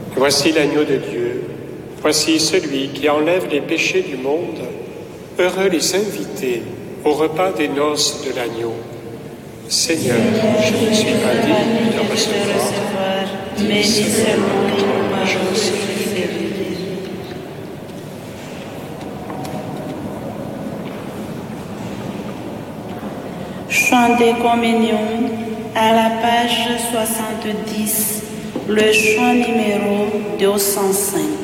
Voici l'agneau de Dieu, voici celui qui enlève les péchés du monde. Heureux les invités au repas des noces de l'agneau. Seigneur, je ne suis pas digne de recevoir, mais dis seulement une parole suffit. Chant des communions à la page 70, le chant numéro 205.